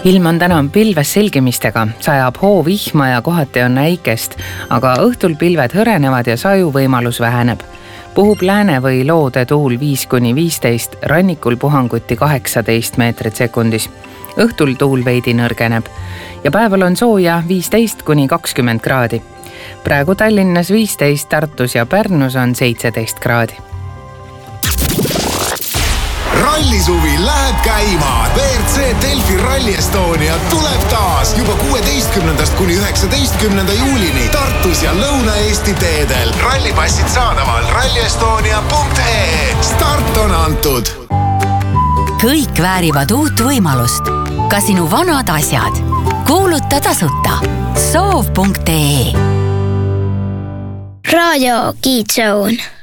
Ilm on täna pilves selgimistega, sajab hoovihma ja kohati on äikest, aga õhtul pilved hõrenevad ja saju võimalus väheneb. Puhub lääne või loode tuul 5–15, rannikul puhanguti 18 meetrit sekundis. Õhtul tuul veidi nõrgeneb ja päeval on sooja 15–20 kraadi. Praegu Tallinnas 15, Tartus ja Pärnus on 17 kraadi. Rallisuvi läheb käima. WRC Delfi Rally Estonia tuleb taas juba 16–19 juulini Tartus ja Lõuna-Eesti teedel. Rallipassid saadaval rallyestonia.ee. Start on antud. Kõik väärivad uut võimalust. Ka sinu vanad asjad. Kuuluta tasuta. Soov.ee. Radio Kids Zone.